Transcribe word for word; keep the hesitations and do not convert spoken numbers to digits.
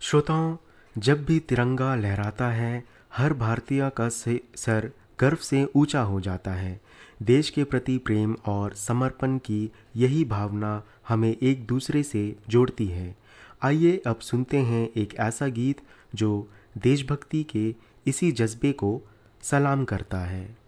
श्रोताओं, जब भी तिरंगा लहराता है, हर भारतीय का से सर गर्व से ऊंचा हो जाता है। देश के प्रति प्रेम और समर्पण की यही भावना हमें एक दूसरे से जोड़ती है। आइए अब सुनते हैं एक ऐसा गीत जो देशभक्ति के इसी जज्बे को सलाम करता है।